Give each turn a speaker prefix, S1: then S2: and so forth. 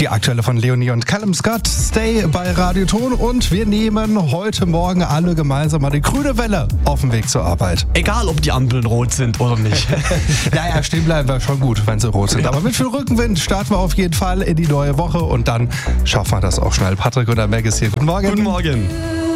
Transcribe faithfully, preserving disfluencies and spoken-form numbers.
S1: Die aktuelle von Leonie und Callum Scott, Stay bei Radio Ton, und wir nehmen heute Morgen alle gemeinsam mal die grüne Welle auf dem Weg zur Arbeit.
S2: Egal, ob die Ampeln rot sind oder nicht.
S1: Naja, stehen bleiben wir schon gut, wenn sie rot sind.
S2: Ja.
S1: Aber mit viel Rückenwind starten wir auf jeden Fall in die neue Woche und dann schaffen wir das auch schnell. Patrick und der Meg ist hier. Guten Morgen.
S2: Guten Morgen.